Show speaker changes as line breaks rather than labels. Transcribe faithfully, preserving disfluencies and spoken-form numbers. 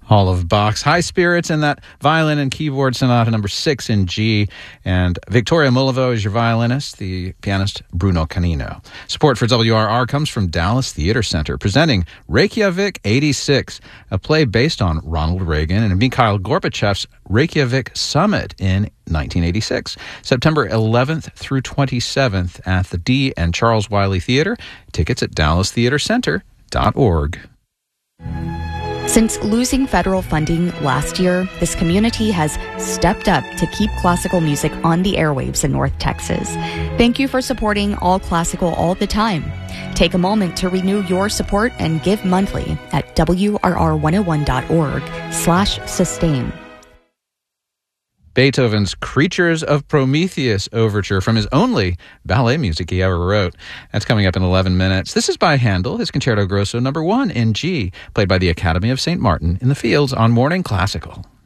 All of Bach's High Spirits and that violin and keyboard sonata number six in G. And Victoria Mulivo is your violinist, the pianist Bruno Canino. Support for W R R comes from Dallas Theater Center, presenting Reykjavik eighty-six, a play based on Ronald Reagan and Mikhail Gorbachev's Reykjavik Summit in nineteen eighty-six. September eleventh through twenty-seventh at the D and Charles Wiley Theater. Tickets at dallas theater center dot org.
Since losing federal funding last year, this community has stepped up to keep classical music on the airwaves in North Texas. Thank you for supporting All Classical all the time. Take a moment to renew your support and give monthly at W R R one oh one dot org slash sustain.
Beethoven's Creatures of Prometheus overture from his only ballet music he ever wrote. That's coming up in eleven minutes. This is by Handel, his Concerto Grosso number one in G, played by the Academy of Saint Martin in the Fields on Morning Classical.